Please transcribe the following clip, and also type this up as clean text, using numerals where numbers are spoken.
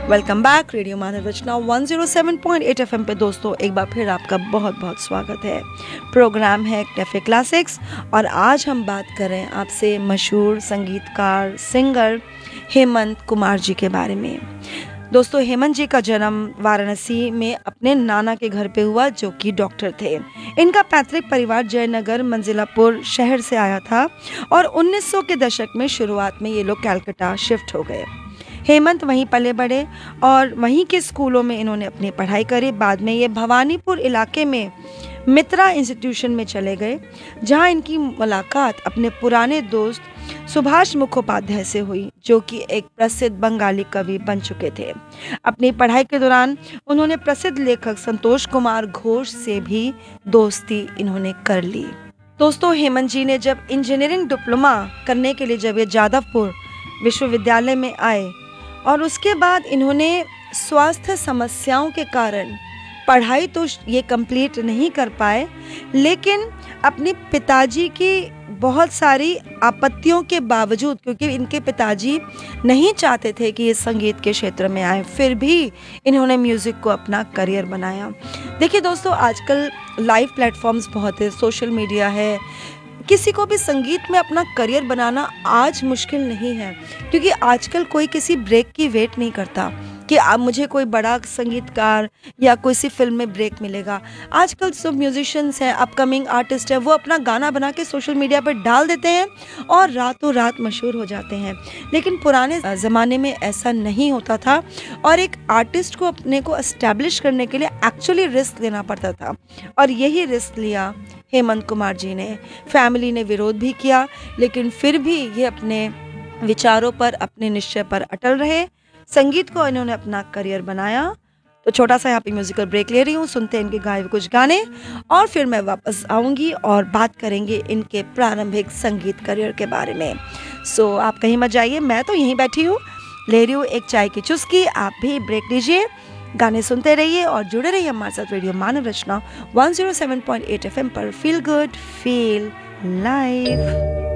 Welcome back radio मानव रचना 107.8 FM पे दोस्तों, एक बार फिर आपका बहुत बहुत स्वागत है। प्रोग्राम है कैफे क्लासिक्स और आज हम बात करें आपसे मशहूर संगीतकार सिंगर हेमंत कुमार जी के बारे में। दोस्तों, हेमंत जी का जन्म वाराणसी में अपने नाना के घर पे हुआ, जो कि डॉक्टर थे। इनका पैतृक परिवार जयनगर मंजिलापुर शहर से आया था और 1900 के दशक में शुरुआत में ये लोग कलकत्ता शिफ्ट हो गए। हेमंत वहीं पले बड़े और वहीं के स्कूलों में इन्होंने अपनी पढ़ाई करी। बाद में ये भवानीपुर इलाके में मित्रा इंस्टीट्यूशन में चले गए, जहां इनकी मुलाकात अपने पुराने दोस्त सुभाष मुखोपाध्याय से हुई, जो कि एक प्रसिद्ध बंगाली कवि बन चुके थे। अपनी पढ़ाई के दौरान उन्होंने प्रसिद्ध लेखक संतोष कुमार घोष से भी दोस्ती इन्होंने कर ली। दोस्तों, हेमंत जी ने जब इंजीनियरिंग डिप्लोमा करने के लिए जब ये जादवपुर विश्वविद्यालय में आए और उसके बाद इन्होंने स्वास्थ्य समस्याओं के कारण पढ़ाई तो ये कंप्लीट नहीं कर पाए, लेकिन अपने पिताजी की बहुत सारी आपत्तियों के बावजूद, क्योंकि इनके पिताजी नहीं चाहते थे कि ये संगीत के क्षेत्र में आए, फिर भी इन्होंने म्यूज़िक को अपना करियर बनाया। देखिए दोस्तों, आजकल लाइव प्लेटफॉर्म्स बहुत है, सोशल मीडिया है। किसी को भी संगीत में अपना करियर बनाना आज मुश्किल नहीं है, क्योंकि आजकल कोई किसी ब्रेक की वेट नहीं करता कि अब मुझे कोई बड़ा संगीतकार या कोई सी फिल्म में ब्रेक मिलेगा। आजकल सब म्यूजिशियंस हैं, अपकमिंग आर्टिस्ट है, वो अपना गाना बना के सोशल मीडिया पर डाल देते हैं और रातों रात मशहूर हो जाते हैं। लेकिन पुराने ज़माने में ऐसा नहीं होता था और एक आर्टिस्ट को अपने को एस्टैब्लिश करने के लिए एक्चुअली रिस्क लेना पड़ता था, और यही रिस्क लिया हेमंत कुमार जी ने। फैमिली ने विरोध भी किया, लेकिन फिर भी ये अपने विचारों पर, अपने निश्चय पर अटल रहे। संगीत को इन्होंने अपना करियर बनाया। तो छोटा सा यहाँ पे म्यूजिकल ब्रेक ले रही हूँ, सुनते हैं इनके गाए हुए कुछ गाने और फिर मैं वापस आऊँगी और बात करेंगे इनके प्रारंभिक संगीत करियर के बारे में। सो आप कहीं मत जाइए, मैं तो यहीं बैठी हूँ, ले रही हूँ एक चाय की चुस्की। आप भी ब्रेक लीजिए, गाने सुनते रहिए और जुड़े रहिए हमारे साथ रेडियो मानव रचना 107.8 FM पर। Feel good, feel live.